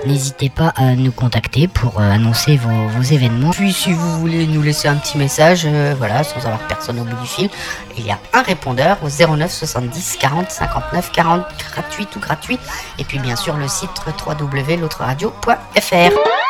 N'hésitez pas à nous contacter pour annoncer vos événements. Puis si vous voulez nous laisser un petit message, sans avoir personne au bout du fil, il y a un répondeur au 09 70 40 59 40, gratuit. Et puis bien sûr le site www.l'autreradio.fr.